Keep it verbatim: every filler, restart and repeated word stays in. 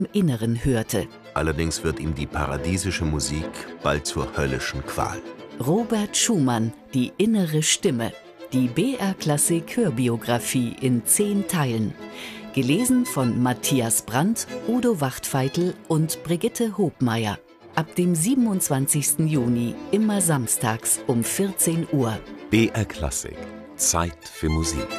im Inneren hörte. Allerdings wird ihm die paradiesische Musik bald zur höllischen Qual. Robert Schumann, die innere Stimme. Die B R-Klassik-Hörbiografie in zehn Teilen. Gelesen von Matthias Brandt, Udo Wachtfeitel und Brigitte Hobmeier. Ab dem siebenundzwanzigsten Juni, immer samstags um vierzehn Uhr. B R Klassik. Zeit für Musik.